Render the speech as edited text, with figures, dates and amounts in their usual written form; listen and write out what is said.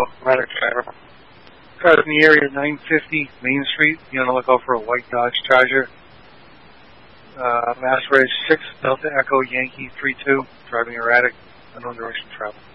erratic driver. Car in the area, 950 Main Street. Be on the lookout for a white Dodge Charger. Mass Reg 6 Delta Echo Yankee 32. Driving erratic. Unknown direction travel.